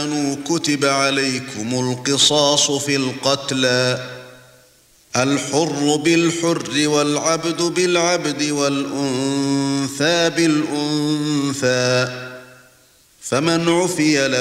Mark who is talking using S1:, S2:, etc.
S1: آمنوا كتب عليكم القصاص في القتلى الحر بالحر والعبد بالعبد والأنثى بالأنثى فمن عفي له